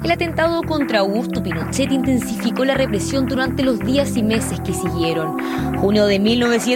El atentado contra Augusto Pinochet intensificó la represión durante los días y meses que siguieron. Junio de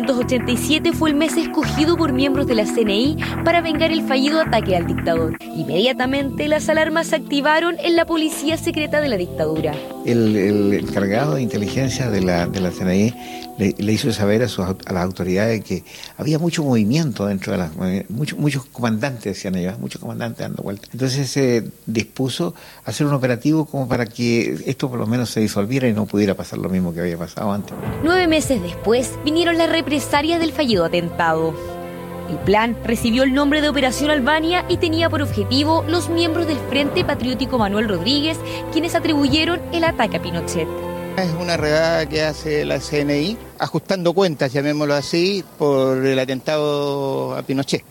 1987 fue el mes escogido por miembros de la CNI para vengar el fallido ataque al dictador. Inmediatamente las alarmas se activaron en la policía secreta de la dictadura. El encargado de inteligencia de la CNI le hizo saber a las autoridades que había mucho movimiento dentro de muchos comandantes, decían ellos, muchos comandantes dando vueltas. Entonces se dispuso a hacer un operativo como para que esto por lo menos se disolviera y no pudiera pasar lo mismo que había pasado antes. 9 meses después vinieron las represalias del fallido atentado. El plan recibió el nombre de Operación Albania y tenía por objetivo los miembros del Frente Patriótico Manuel Rodríguez, quienes atribuyeron el ataque a Pinochet. Es una redada que hace la CNI, ajustando cuentas, llamémoslo así, por el atentado a Pinochet.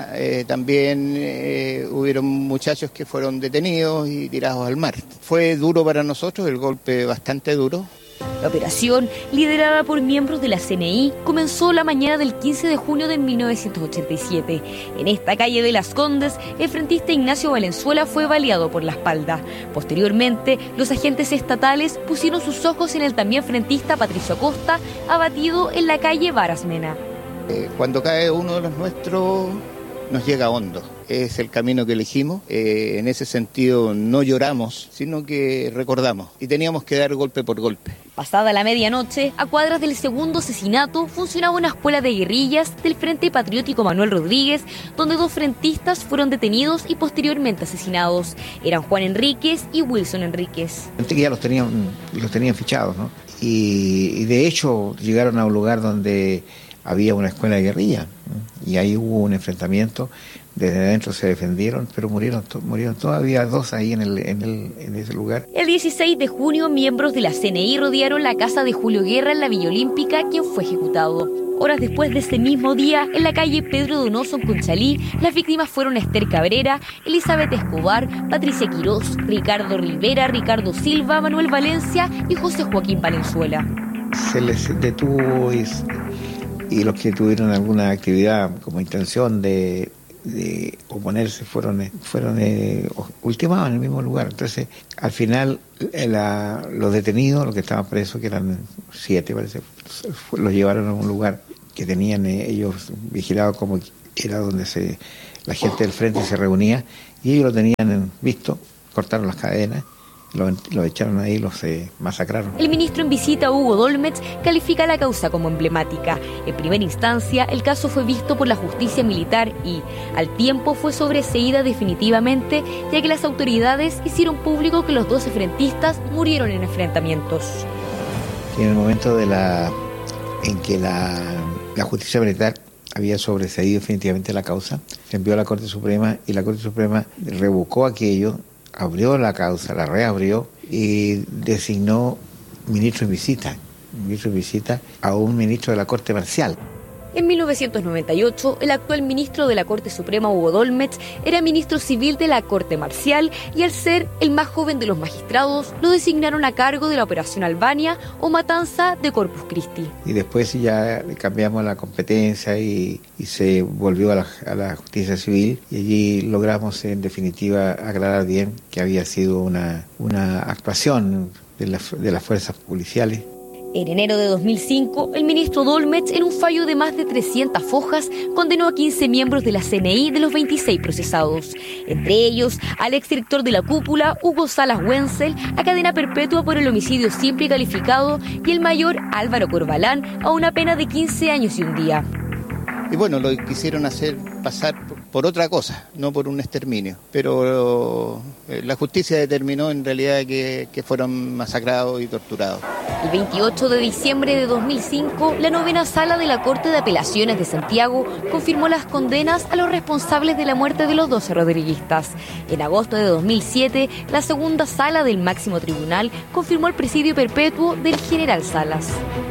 También hubieron muchachos que fueron detenidos y tirados al mar. Fue duro para nosotros, el golpe bastante duro. La operación, liderada por miembros de la CNI, comenzó la mañana del 15 de junio de 1987. En esta calle de Las Condes, el frentista Ignacio Valenzuela fue baleado por la espalda. Posteriormente, los agentes estatales pusieron sus ojos en el también frentista Patricio Acosta, abatido en la calle Varas Mena. Cuando cae uno de los nuestros, nos llega hondo. Es el camino que elegimos. En ese sentido no lloramos, sino que recordamos. Y teníamos que dar golpe por golpe. Pasada la medianoche, a cuadras del segundo asesinato, funcionaba una escuela de guerrillas del Frente Patriótico Manuel Rodríguez, donde 2 frentistas fueron detenidos y posteriormente asesinados. Eran Juan Enríquez y Wilson Enríquez. Antes que ya los tenían fichados, ¿no? Y de hecho llegaron a un lugar donde había una escuela de guerrilla, ¿no? Y ahí hubo un enfrentamiento. Desde adentro se defendieron, pero murieron todavía 2 ahí en ese lugar. El 16 de junio, miembros de la CNI rodearon la casa de Julio Guerra en la Villa Olímpica, quien fue ejecutado. Horas después de ese mismo día, en la calle Pedro Donoso, en Conchalí, las víctimas fueron Esther Cabrera, Elizabeth Escobar, Patricia Quirós, Ricardo Rivera, Ricardo Silva, Manuel Valencia y José Joaquín Valenzuela. Se les detuvo y los que tuvieron alguna actividad como intención de oponerse fueron ultimados en el mismo lugar. Entonces, al final, los detenidos, los que estaban presos, que eran 7, parece, los llevaron a un lugar que tenían ellos vigilado, como era donde la gente del frente se reunía, y ellos lo tenían visto, cortaron las cadenas, lo echaron ahí y los masacraron. El ministro en visita, Hugo Dolmetsch, califica la causa como emblemática. En primera instancia, el caso fue visto por la justicia militar y, al tiempo, fue sobreseída definitivamente, ya que las autoridades hicieron público que los 12 frentistas murieron en enfrentamientos. Y en el momento en que la justicia militar había sobreseído definitivamente la causa, se envió a la Corte Suprema y la Corte Suprema revocó aquello, abrió la causa, la reabrió y designó ministro en visita a un ministro de la Corte Marcial. En 1998, el actual ministro de la Corte Suprema, Hugo Dolmetsch, era ministro civil de la Corte Marcial y, al ser el más joven de los magistrados, lo designaron a cargo de la Operación Albania o Matanza de Corpus Christi. Y después ya cambiamos la competencia y se volvió a la justicia civil, y allí logramos en definitiva aclarar bien que había sido una actuación de las fuerzas policiales. En enero de 2005, el ministro Dolmetsch, en un fallo de más de 300 hojas, condenó a 15 miembros de la CNI de los 26 procesados. Entre ellos, al exdirector de la cúpula, Hugo Salas Wenzel, a cadena perpetua por el homicidio simple y calificado, y el mayor Álvaro Corbalán a una pena de 15 años y un día. Y bueno, lo quisieron hacer pasar por otra cosa, no por un exterminio. Pero la justicia determinó en realidad que fueron masacrados y torturados. El 28 de diciembre de 2005, la 9ª Sala de la Corte de Apelaciones de Santiago confirmó las condenas a los responsables de la muerte de los 12 rodriguistas. En agosto de 2007, la 2ª Sala del Máximo Tribunal confirmó el presidio perpetuo del general Salas.